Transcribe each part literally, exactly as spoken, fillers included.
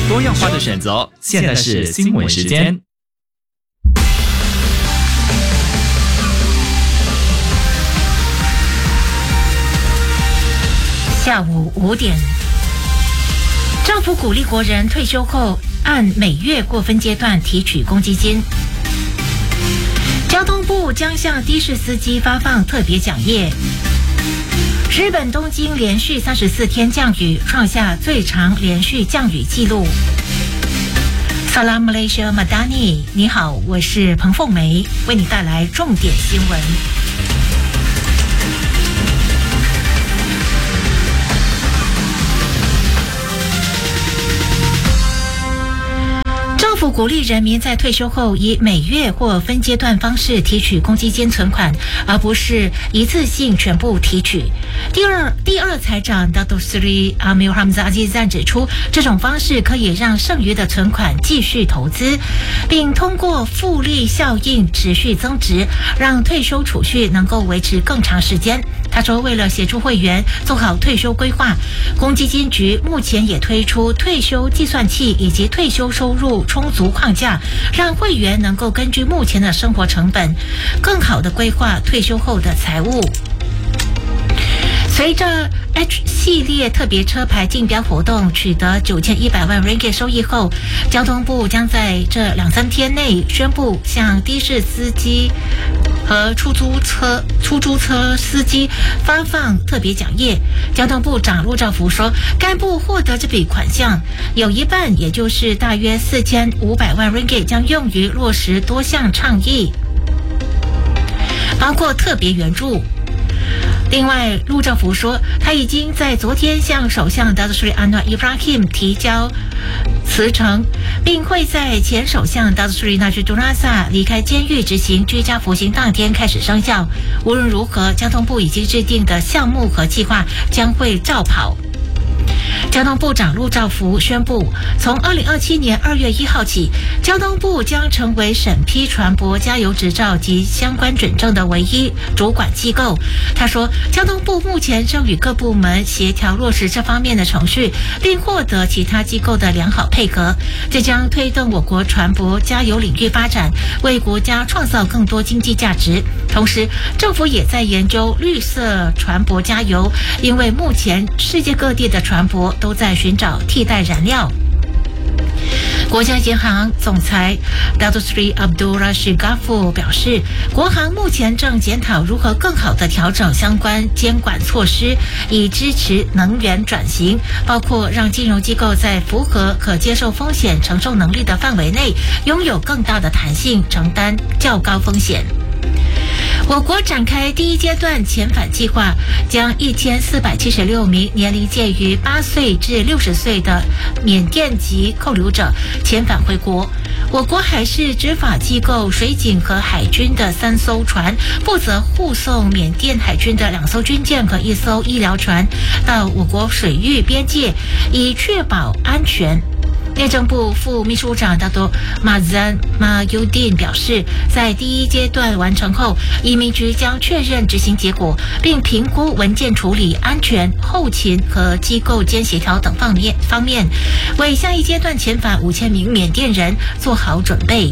多样化的选择，现在是新闻时间。 下午五点，政府鼓励国人退休后按每月过分阶段提取公积金。交通部将向的士司机发放特别奖业。日本东京连续三十四天降雨，创下最长连续降雨纪录。Salam Malaysia Madani， 你好，我是彭凤梅，为你带来重点新闻。政府鼓励人民在退休后以每月或分阶段方式提取公积金存款，而不是一次性全部提取。第二第二财长 Datuk Seri Amir Hamzah Azizan 指出，这种方式可以让剩余的存款继续投资，并通过复利效应持续增值，让退休储蓄能够维持更长时间。他说，为了协助会员做好退休规划，公积金局目前也推出退休计算器以及退休收入充足框架，让会员能够根据目前的生活成本，更好地规划退休后的财务。随着 H 系列特别车牌竞标活动取得九千一百万 ringgit 收益后，交通部将在这两三天内宣布向的士司机和出租车出租车司机发放特别奖业。交通部长陆兆福说，该部获得这笔款项有一半，也就是大约四千五百万 ringgit 将用于落实多项倡议，包括特别援助。另外，陆兆福说，他已经在昨天向首相 Datuk Seri Anwar Ibrahim 提交辞呈，并会在前首相 Datuk Seri Najib Razak 离开监狱执行居家服刑当天开始生效。无论如何，交通部已经制定的项目和计划将会照跑。交通部长陆兆福宣布，从二零二七年二月一号起，交通部将成为审批船舶加油执照及相关准证的唯一主管机构。他说，交通部目前正与各部门协调落实这方面的程序，并获得其他机构的良好配合，这将推动我国船舶加油领域发展，为国家创造更多经济价值。同时，政府也在研究绿色船舶加油，因为目前世界各地的船舶都在寻找替代燃料。国家银行总裁 Datuk Seri Abdul Rashid Ghaffur 表示，国行目前正检讨如何更好地调整相关监管措施，以支持能源转型，包括让金融机构在符合可接受风险承受能力的范围内，拥有更大的弹性，承担较高风险。我国展开第一阶段遣返计划，将一千四百七十六名年龄介于八岁至六十岁的缅甸籍扣留者遣返回国。我国海事执法机构水警和海军的三艘船负责护送缅甸海军的两艘军舰和一艘医疗船到我国水域边界，以确保安全。内政部副秘书长 Datuk Mazlan Mahyudin 表示，在第一阶段完成后，移民局将确认执行结果，并评估文件处理、安全、后勤和机构间协调等方面方面，为下一阶段遣返五千名缅甸人做好准备。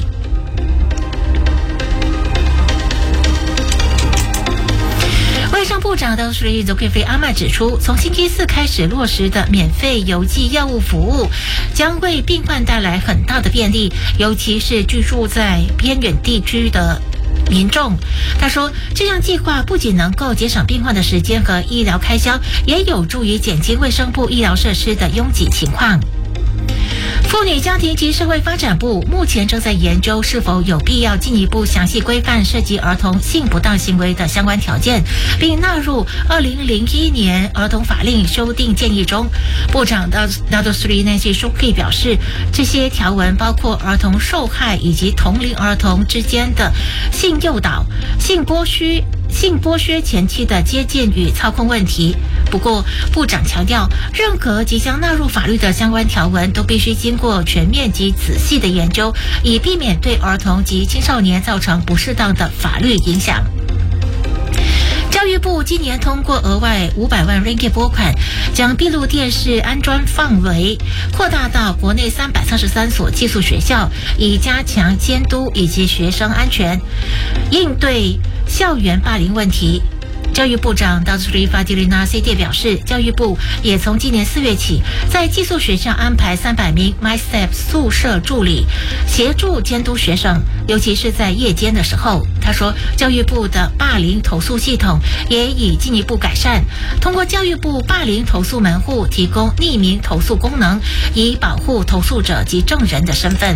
卫生部长 Datuk Seri Zulkifli Ahmad 指出，从星期四开始落实的免费邮寄药物服务将为病患带来很大的便利，尤其是居住在偏远地区的民众。他说，这项计划不仅能够节省病患的时间和医疗开销，也有助于减轻卫生部医疗设施的拥挤情况。妇女家庭及社会发展部目前正在研究是否有必要进一步详细规范涉及儿童性不当行为的相关条件，并纳入二零零一年儿童法令修订建议中。部长 Datuk Seri Nancy Shukri 表示，这些条文包括儿童受害以及同龄儿童之间的性诱导、性剥削、性剥削前期的接近与操控问题。不过，部长强调，任何即将纳入法律的相关条文都必须经过全面及仔细的研究，以避免对儿童及青少年造成不适当的法律影响。教育育部今年通过额外五百万 ringgit 拨款，将闭路电视安装范围扩大到国内三百三十三所寄宿学校，以加强监督以及学生安全，应对校园霸凌问题。教育部长 Datuk Seri Fadilina Saidia 表示，教育部也从今年四月起，在寄宿学校安排三百名 MyStep 宿舍助理，协助监督学生，尤其是在夜间的时候。他说，教育部的霸凌投诉系统也已进一步改善，通过教育部霸凌投诉门户提供匿名投诉功能，以保护投诉者及证人的身份。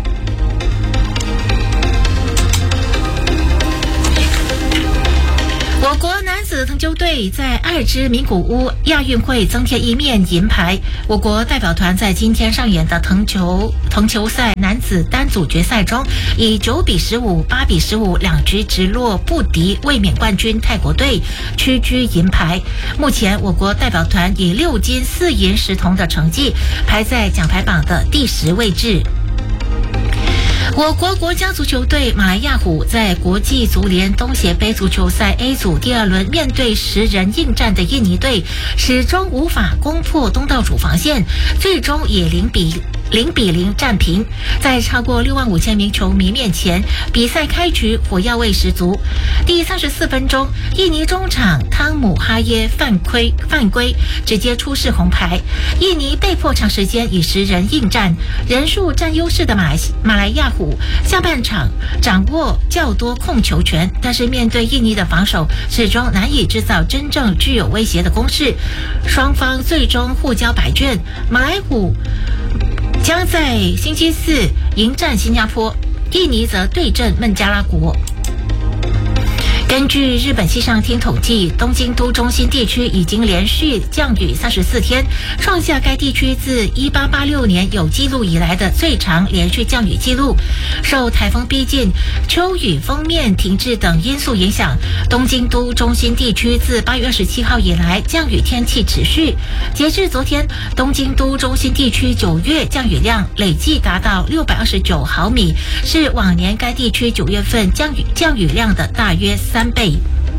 我国男子藤球队在爱知名古屋亚运会增添一面银牌。我国代表团在今天上演的藤球藤球赛男子单组决赛中，以九比十五、八比十五两局直落不敌卫冕冠军泰国队，屈居银牌。目前，我国代表团以六金四银十铜的成绩排在奖牌榜的第十位置。我国国家足球队马来亚虎在国际足联东协杯足球赛 A 组第二轮面对十人应战的印尼队，始终无法攻破东道主防线，最终以零比零比零战平。在超过六万五千名球迷面前，比赛开局火药味十足。第三十四分钟，印尼中场汤姆哈耶犯规犯规，直接出示红牌。印尼被迫长时间以十人应战，人数占优势的马来马来亚虎下半场掌握较多控球权，但是面对印尼的防守，始终难以制造真正具有威胁的攻势。双方最终互交白卷，马来虎将在星期四迎战新加坡，印尼则对阵孟加拉国。根据日本气象厅统计，东京都中心地区已经连续降雨三十四天，创下该地区自一八八六年有记录以来的最长连续降雨记录。受台风逼近、秋雨锋面停滞等因素影响，东京都中心地区自八月二十七号以来降雨天气持续。截至昨天，东京都中心地区九月降雨量累计达到六百二十九毫米，是往年该地区九月份降雨降雨量的大约三倍。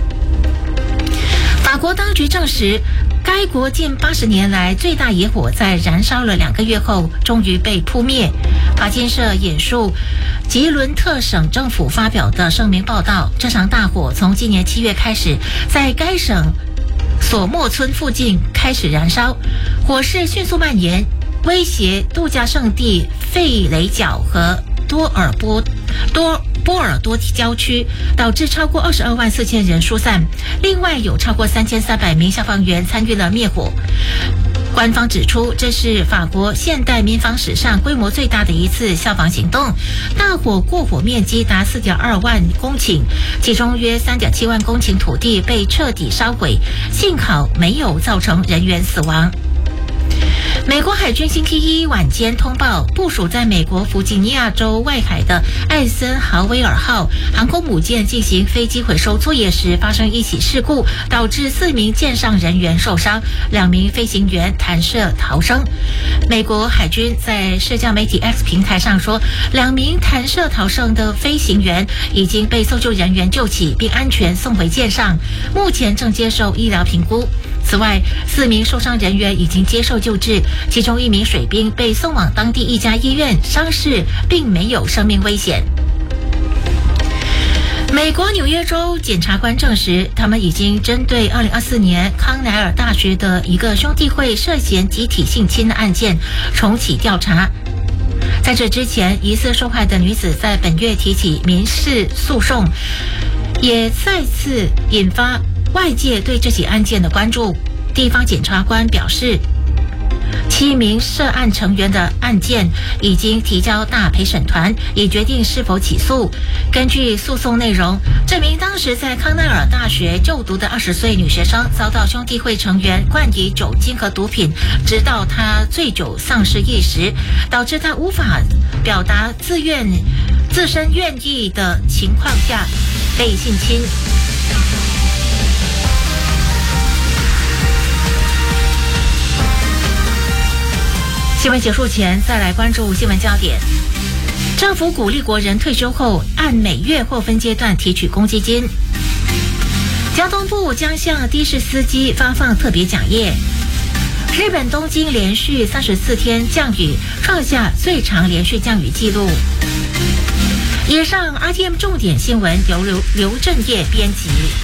法国当局证实，该国近八十年来最大野火在燃烧了两个月后，终于被扑灭。法新社引述吉伦特省政府发表的声明报道，这场大火从今年七月开始，在该省索莫村附近开始燃烧，火势迅速蔓延，威胁度假胜地费雷角和多尔波多波尔多郊区，导致超过二十二万四千人疏散。另外有超过三千三百名消防员参与了灭火。官方指出，这是法国现代民防史上规模最大的一次消防行动。大火过火面积达 四点二万公顷，其中约 三点七万公顷土地被彻底烧毁，幸好没有造成人员死亡。美国海军星期一晚间通报，部署在美国弗吉尼亚州外海的艾森豪威尔号航空母舰进行飞机回收作业时发生一起事故，导致四名舰上人员受伤，两名飞行员弹射逃生。美国海军在社交媒体 X 平台上说，两名弹射逃生的飞行员已经被搜救人员救起，并安全送回舰上，目前正接受医疗评估。此外，四名受伤人员已经接受救治，其中一名水兵被送往当地一家医院，伤势并没有生命危险。美国纽约州检察官证实，他们已经针对二零二四年康奈尔大学的一个兄弟会涉嫌集体性侵的案件重启调查。在这之前，疑似受害的女子在本月提起民事诉讼，也再次引发外界对这起案件的关注。地方检察官表示，七名涉案成员的案件已经提交大陪审团，已决定是否起诉。根据诉讼内容，这名当时在康奈尔大学就读的二十岁女学生遭到兄弟会成员灌以酒精和毒品，直到她醉酒丧失意识，导致她无法表达自愿自身愿意的情况下被性侵。新闻结束前，再来关注新闻焦点。政府鼓励国人退休后按每月或分阶段提取公积金。 交通部将向的士司机发放特别奖业。日本东京连续三十四天降雨，创下最长连续降雨纪录。以上 R T M 重点新闻由刘刘正业编辑。